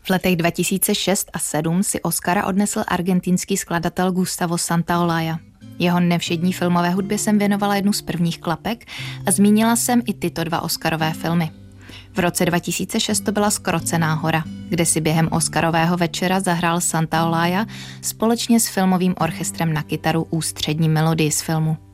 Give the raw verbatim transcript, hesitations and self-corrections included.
V letech dva tisíce šest a sedm si Oscara odnesl argentinský skladatel Gustavo Santaolalla. Jeho nevšední filmové hudbě jsem věnovala jednu z prvních klapek a zmínila jsem i tyto dva Oscarové filmy. V roce dva tisíce šest to byla Zkrocená hora, kde si během Oscarového večera zahrál Santaolalla společně s filmovým orchestrem na kytaru ústřední melodii z filmu.